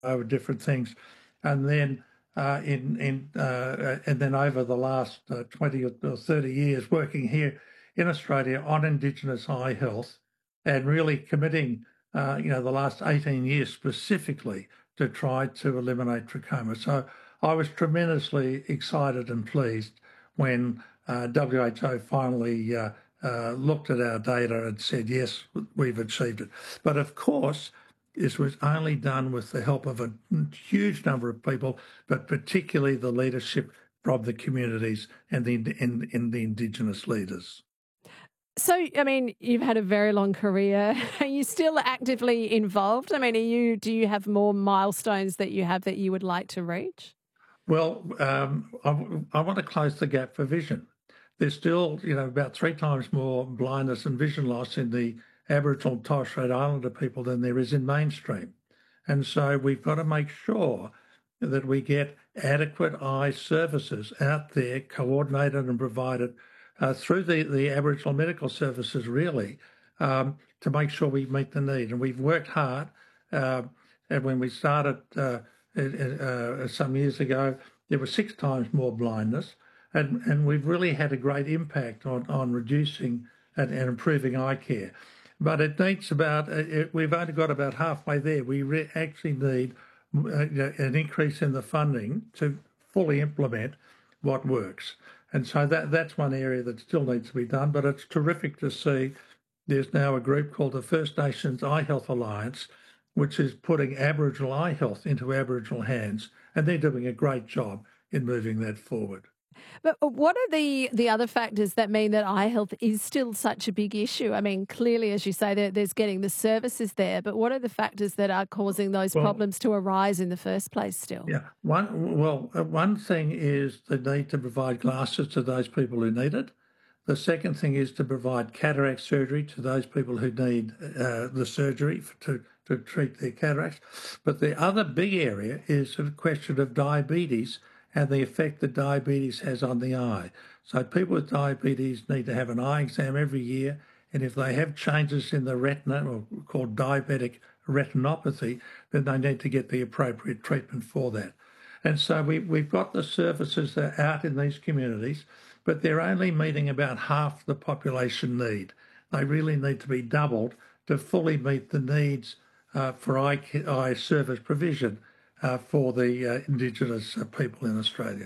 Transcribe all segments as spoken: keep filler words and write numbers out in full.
over different things, and then uh, in in uh, and then over the last uh, twenty or thirty years, working here in Australia on Indigenous eye health, and really committing, uh, you know, the last eighteen years specifically to try to eliminate trachoma. So I was tremendously excited and pleased when uh, W H O finally uh, uh, looked at our data and said, yes, we've achieved it. But of course, this was only done with the help of a huge number of people, but particularly the leadership from the communities and the, in, in the Indigenous leaders. So, I mean, you've had a very long career. Are you still actively involved? I mean, are you? Do you have more milestones that you have that you would like to reach? Well, um, I, I want to close the gap for vision. There's still, you know, about three times more blindness and vision loss in the Aboriginal and Torres Strait Islander people than there is in mainstream. And so we've got to make sure that we get adequate eye services out there, coordinated and provided uh, through the, the Aboriginal medical services, really, um, to make sure we meet the need. And we've worked hard. Uh, and when we started uh, uh, some years ago, there was six times more blindness. And, and we've really had a great impact on, on reducing and, and improving eye care. But it needs about, it, we've only got about halfway there. We re- actually need uh, an increase in the funding to fully implement what works. And so that that's one area that still needs to be done. But it's terrific to see there's now a group called the First Nations Eye Health Alliance, which is putting Aboriginal eye health into Aboriginal hands. And they're doing a great job in moving that forward. But what are the, the other factors that mean that eye health is still such a big issue? I mean, clearly, as you say, there, there's getting the services there, but what are the factors that are causing those well, problems to arise in the first place still? Yeah, one well, one thing is the need to provide glasses to those people who need it. The second thing is to provide cataract surgery to those people who need uh, the surgery to, to treat their cataracts. But the other big area is the question of diabetes and the effect that diabetes has on the eye. So people with diabetes need to have an eye exam every year, and if they have changes in the retina, or called diabetic retinopathy, then they need to get the appropriate treatment for that. And so we, we've got the services that are out in these communities, but they're only meeting about half the population need. They really need to be doubled to fully meet the needs uh, for eye, eye service provision Uh, for the uh, Indigenous uh, people in Australia.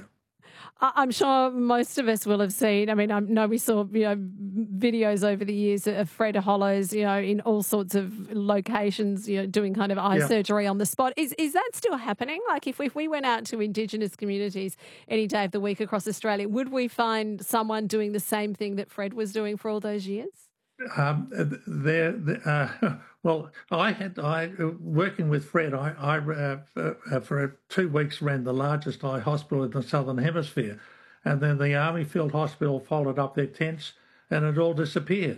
I'm sure most of us will have seen. I mean, I know we saw you know videos over the years of Fred Hollows, you know, in all sorts of locations, you know, doing kind of eye yeah. surgery on the spot. Is is that still happening? Like, if if we went out to Indigenous communities any day of the week across Australia, would we find someone doing the same thing that Fred was doing for all those years? Um, there, uh, well, I had I working with Fred. I, I uh, for, for two weeks ran the largest eye hospital in the Southern Hemisphere, and then the Army Field Hospital folded up their tents, and it all disappeared.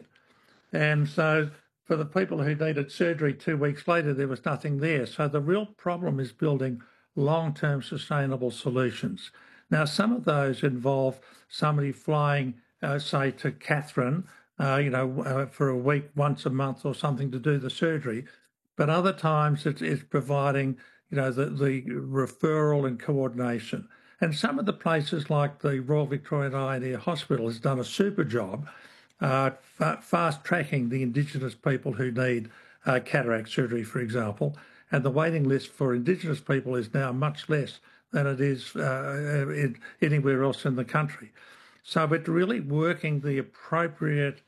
And so, for the people who needed surgery two weeks later, there was nothing there. So the real problem is building long-term sustainable solutions. Now, some of those involve somebody flying, uh, say, to Katherine. Uh, you know, uh, for a week, once a month or something to do the surgery. But other times it's, it's providing, you know, the, the referral and coordination. And some of the places like the Royal Victorian Eye and Ear Hospital has done a super job uh, fa- fast-tracking the Indigenous people who need uh, cataract surgery, for example. And the waiting list for Indigenous people is now much less than it is uh, in, anywhere else in the country. So it's really working the appropriate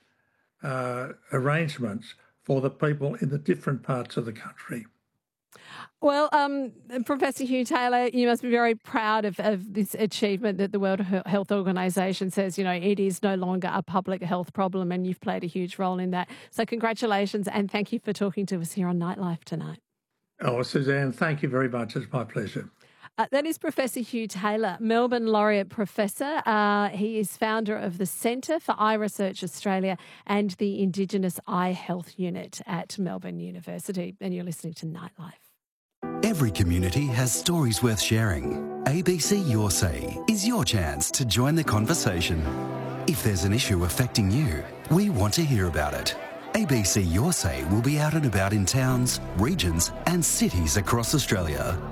Uh, arrangements for the people in the different parts of the country. Well, um, Professor Hugh Taylor, you must be very proud of, of this achievement that the World Health Organization says, you know, it is no longer a public health problem, and you've played a huge role in that. So congratulations, and thank you for talking to us here on Nightlife tonight. Oh, Suzanne, thank you very much. It's my pleasure. Uh, that is Professor Hugh Taylor, Melbourne Laureate Professor. Uh, he is founder of the Centre for Eye Research Australia and the Indigenous Eye Health Unit at Melbourne University. And you're listening to Nightlife. Every community has stories worth sharing. A B C Your Say is your chance to join the conversation. If there's an issue affecting you, we want to hear about it. A B C Your Say will be out and about in towns, regions and cities across Australia.